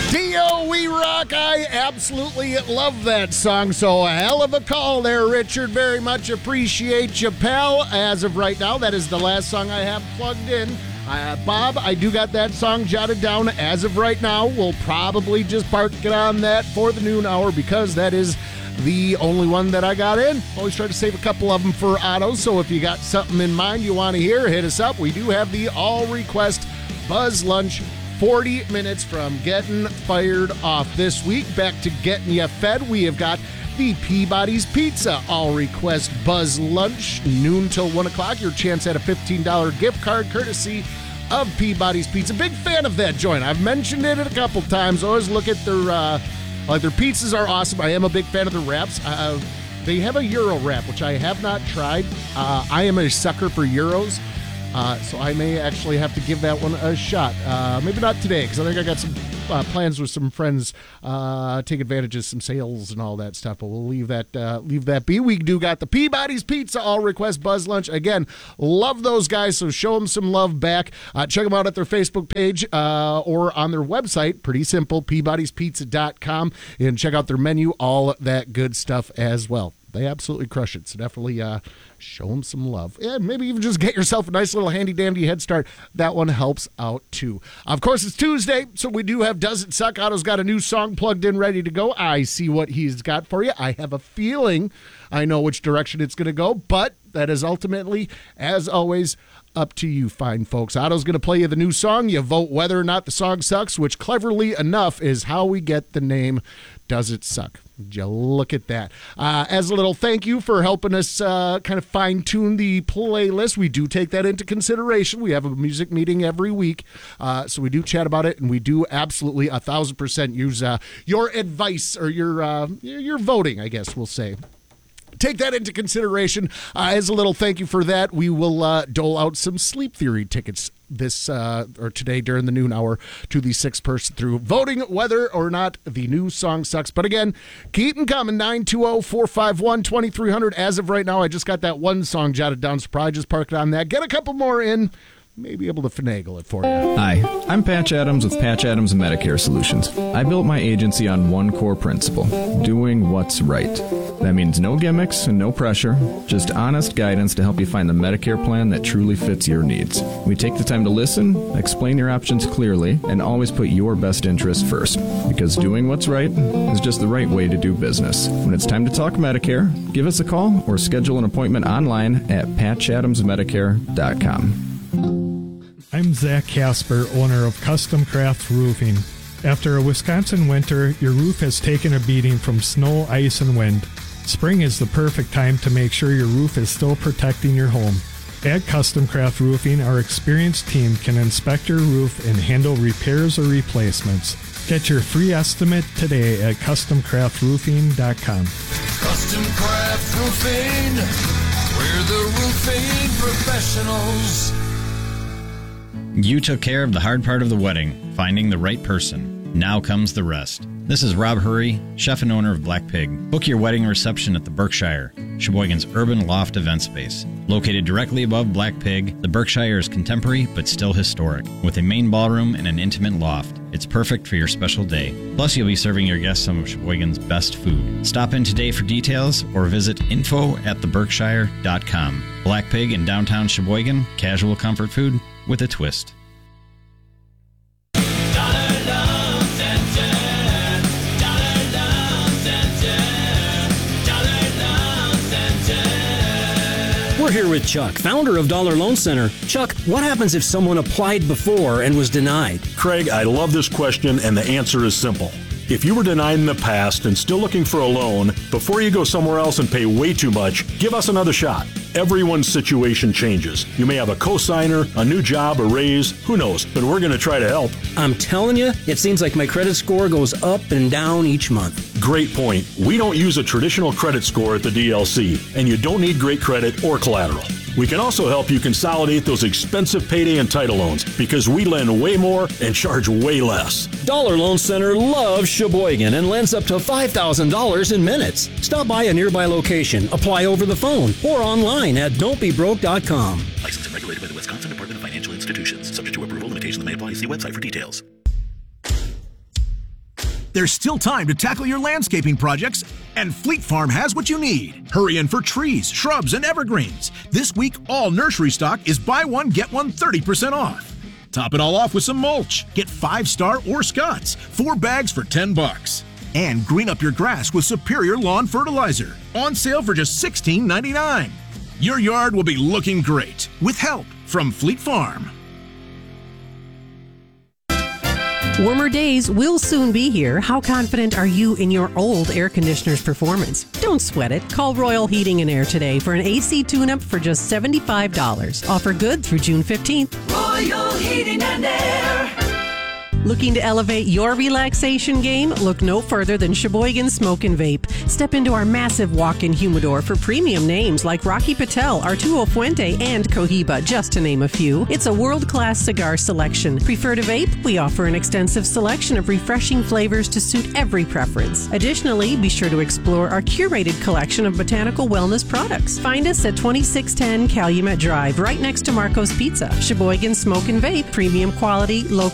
Dio, We Rock. I absolutely love that song. So a hell of a call there, Richard. Very much appreciate you, pal. As of right now, that is the last song I have plugged in. Bob, I do got that song jotted down as of right now. We'll probably just park it on that for the noon hour because that is the only one that I got in. Always try to save a couple of them for autos. So if you got something in mind you want to hear, hit us up. We do have the all-request Buzz Lunch 40 minutes from getting fired off. This week, back to getting you fed, we have got the Peabody's Pizza all-request Buzz Lunch, noon till 1 o'clock. Your chance at a $15 gift card courtesy of Peabody's Pizza. Big fan of that joint. I've mentioned it a couple times. Always look at their pizzas are awesome. I am a big fan of the wraps. They have a Euro wrap, which I have not tried. I am a sucker for Euros. So I may actually have to give that one a shot. Maybe not today, because I think I got some plans with some friends, take advantage of some sales and all that stuff. But we'll leave that be. We do got the Peabody's Pizza all request Buzz Lunch. Again, love those guys, so show them some love back. Check them out at their Facebook page or on their website. Pretty simple, peabodyspizza.com. And check out their menu, all that good stuff as well. They absolutely crush it, so definitely show them some love. Yeah, maybe even just get yourself a nice little handy-dandy head start. That one helps out, too. Of course, it's Tuesday, so we do have Does It Suck? Otto's got a new song plugged in, ready to go. I see what he's got for you. I have a feeling I know which direction it's going to go, but that is ultimately, as always, up to you fine folks. Otto's going to play you the new song. You vote whether or not the song sucks, which cleverly enough is how we get the name Does It Suck? Would you look at that? As a little thank you for helping us kind of fine-tune the playlist. We do take that into consideration. We have a music meeting every week, so we do chat about it, and we do absolutely 1,000% use your advice or your voting, I guess we'll say. Take that into consideration. As a little thank you for that, we will dole out some Sleep Theory tickets today during the noon hour to the sixth person through voting whether or not the new song sucks. But again, keep them coming. 920-451-2300. As of right now, I just got that one song jotted down, so probably just park it on that. Get a couple more in. May be able to finagle it for you. Hi, I'm Patch Adams with Patch Adams Medicare Solutions. I built my agency on one core principle, doing what's right. That means no gimmicks and no pressure, just honest guidance to help you find the Medicare plan that truly fits your needs. We take the time to listen, explain your options clearly, and always put your best interest first. Because doing what's right is just the right way to do business. When it's time to talk Medicare, give us a call or schedule an appointment online at patchadamsmedicare.com. I'm Zach Casper, owner of Custom Craft Roofing. After a Wisconsin winter, your roof has taken a beating from snow, ice, and wind. Spring is the perfect time to make sure your roof is still protecting your home. At Custom Craft Roofing, our experienced team can inspect your roof and handle repairs or replacements. Get your free estimate today at CustomCraftRoofing.com. Custom Craft Roofing, we're the roofing professionals. You took care of the hard part of the wedding, finding the right person. Now comes the rest. This is Rob Hurry, chef and owner of Black Pig. Book your wedding reception at the Berkshire, Sheboygan's urban loft event space. Located directly above Black Pig, the Berkshire is contemporary but still historic, with a main ballroom and an intimate loft. It's perfect for your special day. Plus, you'll be serving your guests some of Sheboygan's best food. Stop in today for details or visit info@theberkshire.com. Black Pig in downtown Sheboygan, casual comfort food with a twist. We're here with Chuck, founder of Dollar Loan Center. Chuck, what happens if someone applied before and was denied? Craig, I love this question, and the answer is simple. If you were denied in the past and still looking for a loan, before you go somewhere else and pay way too much, give us another shot. Everyone's situation changes. You may have a cosigner, a new job, a raise, who knows, but we're going to try to help. I'm telling you, it seems like my credit score goes up and down each month. Great point. We don't use a traditional credit score at the DLC, and you don't need great credit or collateral. We can also help you consolidate those expensive payday and title loans because we lend way more and charge way less. Dollar Loan Center loves Sheboygan and lends up to $5,000 in minutes. Stop by a nearby location, apply over the phone, or online at don'tbebroke.com. Licensed and regulated by the Wisconsin Department of Financial Institutions. Subject to approval, limitations may apply. See website for details. There's still time to tackle your landscaping projects, and Fleet Farm has what you need. Hurry in for trees, shrubs, and evergreens. This week, all nursery stock is buy one, get one 30% off. Top it all off with some mulch. Get 5-star or Scott's, 4 bags for $10. And green up your grass with Superior Lawn Fertilizer. On sale for just $16.99. Your yard will be looking great with help from Fleet Farm. Warmer days will soon be here. How confident are you in your old air conditioner's performance? Don't sweat it. Call Royal Heating and Air today for an AC tune-up for just $75. Offer good through June 15th. Royal Heating and Air. Looking to elevate your relaxation game? Look no further than Sheboygan Smoke and Vape. Step into our massive walk-in humidor for premium names like Rocky Patel, Arturo Fuente, and Cohiba, just to name a few. It's a world-class cigar selection. Prefer to vape? We offer an extensive selection of refreshing flavors to suit every preference. Additionally, be sure to explore our curated collection of botanical wellness products. Find us at 2610 Calumet Drive, right next to Marco's Pizza. Sheboygan Smoke and Vape, premium quality, local